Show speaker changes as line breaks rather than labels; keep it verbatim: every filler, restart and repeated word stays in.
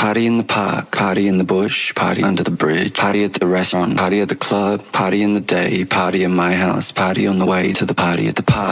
Party in the park, party in the bush, party under the bridge, party at the restaurant, party at the club, party in the day, party in my house, party on the way to the party at the park.